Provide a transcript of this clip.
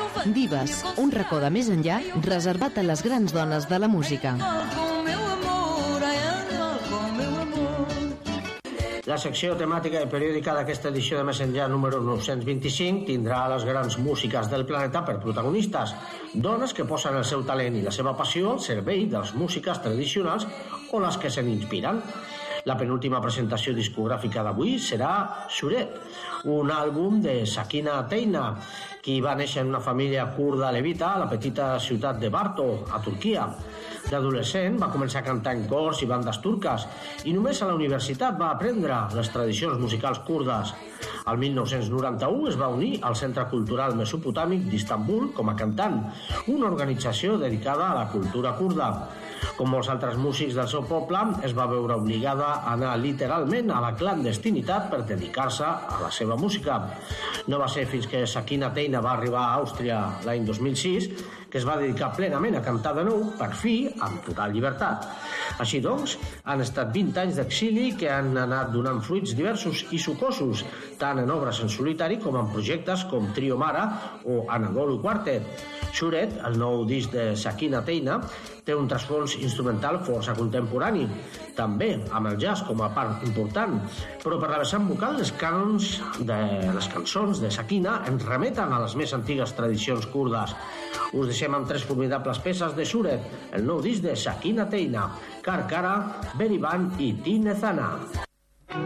Divas, un racó de més enllà reservat a les grans dones de la música. La secció temàtica i periòdica d'aquesta edició de Més enllà número 925 tindrà les grans músiques del planeta per protagonistes, dones que posen el seu talent i la seva passió al servei de les músiques tradicionals o les que se n'inspiren. La penúltima presentació discogràfica d'avui serà Suret, un àlbum de Sakina Teina, qui va néixer en una família kurda levita a la petita ciutat de Barto, a Turquia. D'adolescent va començar a cantar en cors i bandes turques i només a la universitat va aprendre les tradicions musicals kurdes. Al 1991 es va unir al Centre Cultural Mesopotàmic d'Istanbul com a cantant, una organització dedicada a la cultura kurda. Com molts altres músics del seu poble, es va veure obligada a anar literalment a la clandestinitat per dedicar-se a la seva música. No va ser fins que Sakina Teina va arribar a Àustria l'any 2006 que es va dedicar plenament a cantar de nou, per fi, amb total llibertat. Així doncs, han estat 20 anys d'exili que han anat donant fruits diversos i sucosos, tant en obres en solitari com en projectes com Trio Mara o Anadolu Quartet. Suret, el nou disc de Sakina Teina, té un trasfons instrumental força contemporani, també amb el jazz com a part important, però per la vessant vocal les cançons de Sakina ens remeten a les més antigues tradicions kurdes. Us deixem amb 3 formidables peces de Suret, el nou disc de Sakina Teina, Karkara, Berivan i Tinezana.